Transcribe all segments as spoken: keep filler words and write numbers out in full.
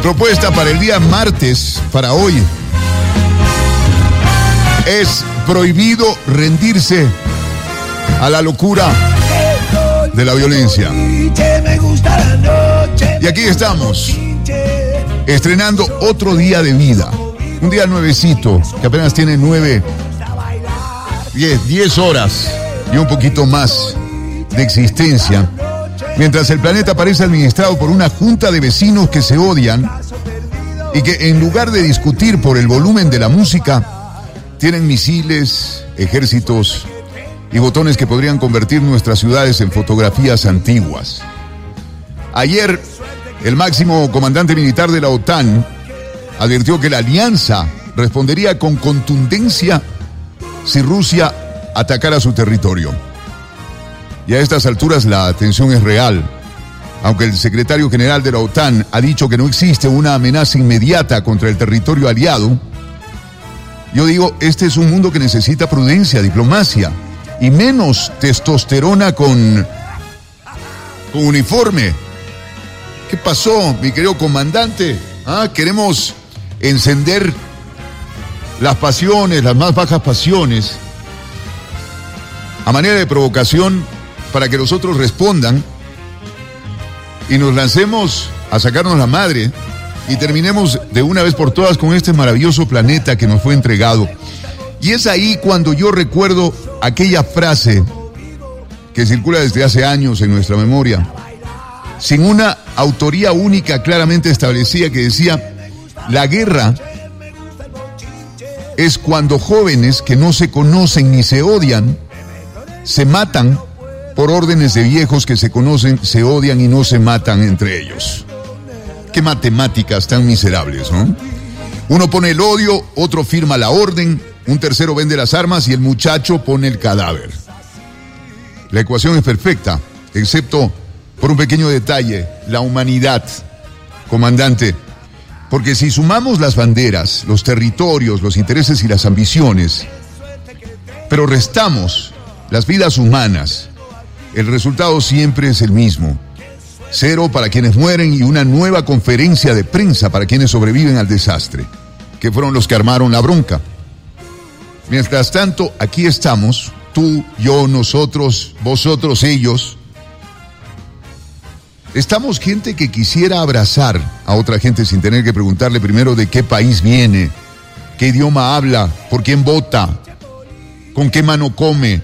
Propuesta para el día martes, para hoy. Es prohibido rendirse a la locura de la violencia. Y aquí estamos, estrenando otro día de vida. Un día nuevecito, que apenas tiene nueve, diez, diez horas y un poquito más de existencia. Mientras el planeta parece administrado por una junta de vecinos que se odian y que en lugar de discutir por el volumen de la música, tienen misiles, ejércitos y botones que podrían convertir nuestras ciudades en fotografías antiguas. Ayer, el máximo comandante militar de la OTAN advirtió que la alianza respondería con contundencia si Rusia atacara su territorio. Y a estas alturas la tensión es real. Aunque el secretario general de la OTAN ha dicho que no existe una amenaza inmediata contra el territorio aliado, yo digo, este es un mundo que necesita prudencia, diplomacia y menos testosterona con, con uniforme. ¿Qué pasó, mi querido comandante? ¿Ah? Queremos encender las pasiones, las más bajas pasiones, a manera de provocación para que los otros respondan y nos lancemos a sacarnos la madre y terminemos de una vez por todas con este maravilloso planeta que nos fue entregado. Y es ahí cuando yo recuerdo aquella frase que circula desde hace años en nuestra memoria, sin una autoría única claramente establecida, que decía: la guerra es cuando jóvenes que no se conocen ni se odian se matan por órdenes de viejos que se conocen, se odian y no se matan entre ellos. Qué matemáticas tan miserables, ¿no? Uno pone el odio, otro firma la orden, un tercero vende las armas y el muchacho pone el cadáver. La ecuación es perfecta, excepto por un pequeño detalle: la humanidad, comandante. Porque si sumamos las banderas, los territorios, los intereses y las ambiciones, pero restamos las vidas humanas, el resultado siempre es el mismo. Cero para quienes mueren y una nueva conferencia de prensa para quienes sobreviven al desastre, que fueron los que armaron la bronca. Mientras tanto, aquí estamos, tú, yo, nosotros, vosotros, ellos. Estamos gente que quisiera abrazar a otra gente sin tener que preguntarle primero de qué país viene, qué idioma habla, por quién vota, con qué mano come.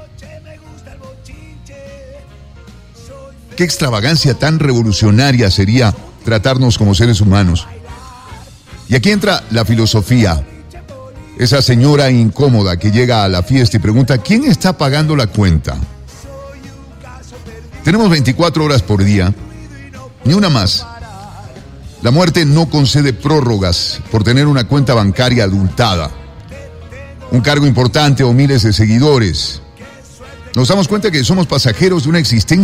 Qué extravagancia tan revolucionaria sería tratarnos como seres humanos. Y aquí entra la filosofía. Esa señora incómoda que llega a la fiesta y pregunta: ¿quién está pagando la cuenta? Tenemos veinticuatro horas por día, ni una más. La muerte no concede prórrogas por tener una cuenta bancaria adultada, un cargo importante o miles de seguidores. Nos damos cuenta que somos pasajeros de una existencia